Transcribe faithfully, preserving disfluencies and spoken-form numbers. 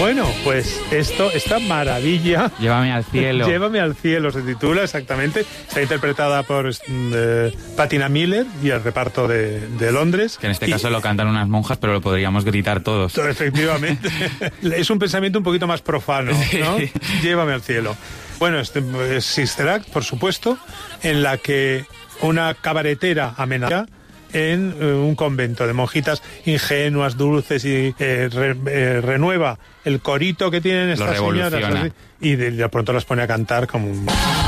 Bueno, pues esto, esta maravilla... Llévame al cielo. Llévame al cielo, se titula exactamente. Está interpretada por eh, Patina Miller y el reparto de, de Londres. Que en este y, caso lo cantan unas monjas, pero lo podríamos gritar todos. Efectivamente. Es un pensamiento un poquito más profano, ¿no? Sí. Llévame al cielo. Bueno, este es Sister Act, por supuesto, en la que una cabaretera amenaza en eh, un convento de monjitas ingenuas, dulces y eh, re, eh, renueva el corito que tienen estas señoras así, y de, de pronto las pone a cantar como un...